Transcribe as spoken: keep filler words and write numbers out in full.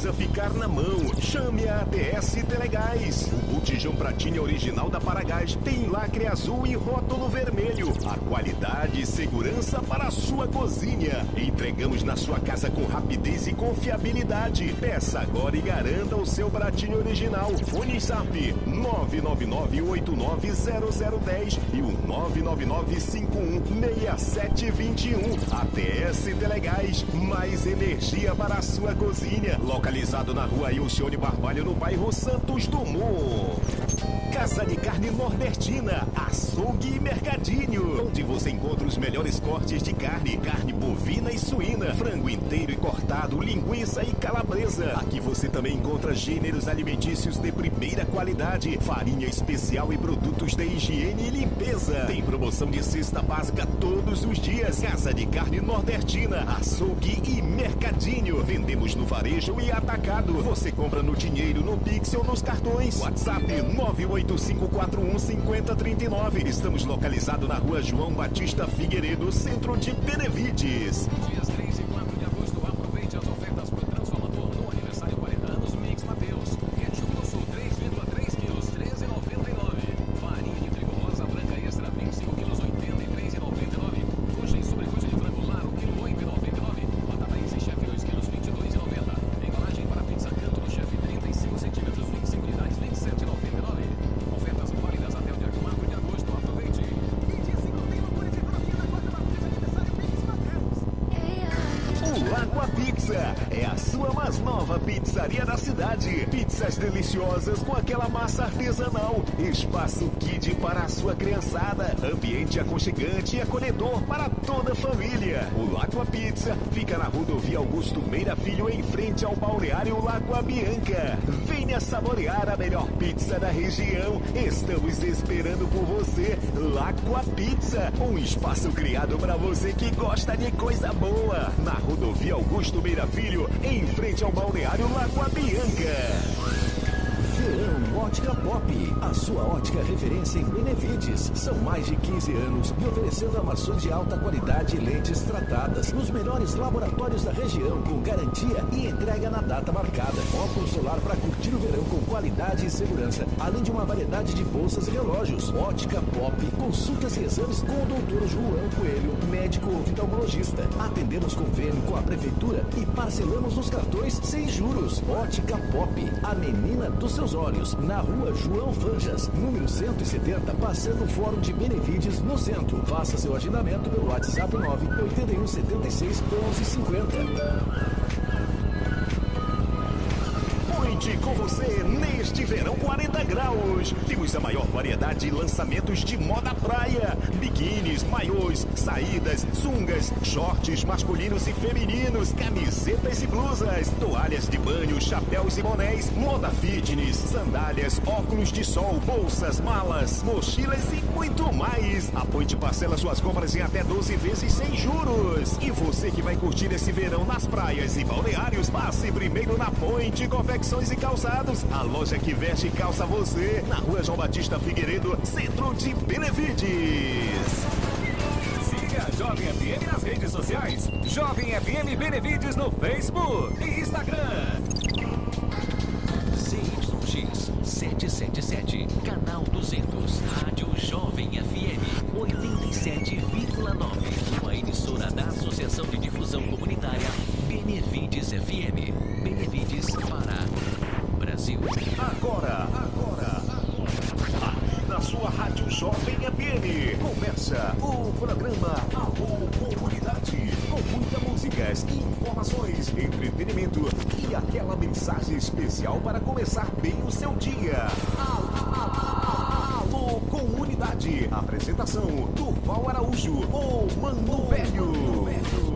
precisa ficar na mão. Chame a A T S Telegás. O botijão Pratinha original da Paragás tem lacre azul e rótulo vermelho. A qualidade e segurança para a sua cozinha. Entregamos na sua casa com rapidez e confiabilidade. Peça agora e garanta o seu pratinho original. Fone Zap nove nove nove oito nove zero zero um zero e o nove nove nove cinco um seis sete dois um. A T S Telegás, mais energia para a sua cozinha. Localizado na rua Ilcione Barbalho, no bairro Santos Dumont. Casa de Carne Nordestina, açougue e mercadinho, onde você encontra os melhores cortes de carne, carne bovina e suína, frango inteiro e cortado, linguiça e calabresa. Aqui você também encontra gêneros alimentícios de primeira qualidade, farinha especial e produtos de higiene e limpeza. Tem promoção de cesta básica todos os dias. Casa de Carne Nordestina, açougue e mercadinho. Vendemos no varejo e atacado. Você compra no dinheiro, no Pix ou nos cartões. WhatsApp nove oito cinco quatro um cinco zero três nove. Estamos localizados na rua João Batista Figueiredo, centro de Benevides. Dias três e quatro de agosto, aproveite as ofertas pro Transformador no aniversário quarenta anos Mix Mateus. Ketchup do Sul três vírgula três quilos, treze reais e noventa e nove centavos. Farinha de trigo rosa branca extra vinte e cinco quilos, oitenta e três reais e noventa e nove centavos. Coxa e sobrecoxa de frango lar, um quilo, oito reais e noventa e nove centavos. Batata Easy Chef dois quilos, vinte e dois reais e noventa centavos. Embalagem para pizza Canto do Chef trinta e cinco centímetros, vinte e cinco unidades, vinte e sete reais e noventa e nove centavos. Ofertas válidas até o dia quatro de agosto. Aproveite. E dia cinco tem uma por economia na quarta marca de aniversário Mix Mateus. O Lagua Pizza é a sua mais nova pizzaria da cidade. Pizzas deliciosas com aquela massa artesanal. Espaço kid para a sua criançada. Ambiente aconchegante e acolhedor para toda a família. O Lagua Pizza fica na rodovia Augusto Meira Filho, em frente ao balneário Lagoa Bianca. Venha saborear a melhor pizza da região. Estamos esperando por você. Lagua Pizza, um espaço criado para você que gosta de coisa boa. Na rodovia Augusto Meira Filho, em frente ao balneário Lagoa Bianca. Verão Ótica Pop, a sua ótica referência em Benevides. São mais de quinze anos e oferecendo armações de alta qualidade e lentes tratadas nos melhores laboratórios da região, com garantia e entrega na data marcada. Óculos solar para curtir o verão com qualidade e segurança, além de uma variedade de bolsas e relógios. Ótica Pop, consultas e exames com o doutor João Coelho, médico oftalmologista. Atendemos convênio com a prefeitura e parcelamos nos cartões sem juros. Ótica Pop, a menina dos seus olhos, na rua João Fanjas, número cento e setenta, passando o Fórum de Benevides, no centro. Faça seu agendamento pelo WhatsApp nove oito um sete seis onze cinquenta. Ponte com você neste verão quarenta graus. Temos a maior variedade de lançamentos de moda praia. Biquínis, maiôs, saídas, sungas, shorts masculinos e femininos, camisetas e blusas, toalhas de banho, chapéus e bonés, moda fitness, sandálias, óculos de sol, bolsas, malas, mochilas e muito mais. A Ponte parcela suas compras em até doze vezes sem juros. E você que vai curtir esse verão nas praias e balneários, passe primeiro na Ponte Confecções e Calçados, a loja que veste e calça você, na rua João Batista Figueiredo, centro de Benevides. Siga a Jovem F M nas redes sociais. Jovem F M Benevides no Facebook e Instagram. C Y X setecentos e setenta e sete, canal duzentos, rádio Jovem F M oitenta e sete vírgula nove, uma emissora da Associação de Difusão Comunitária Benevides F M. Benevides, Pará, Brasil. Agora, agora, aqui na sua rádio Jovem F M, começa o programa Alô Comunidade, com muitas músicas, informações, entretenimento e aquela mensagem especial para começar bem o seu dia. Alô Comunidade, apresentação Durval Araújo, o Mano Velho.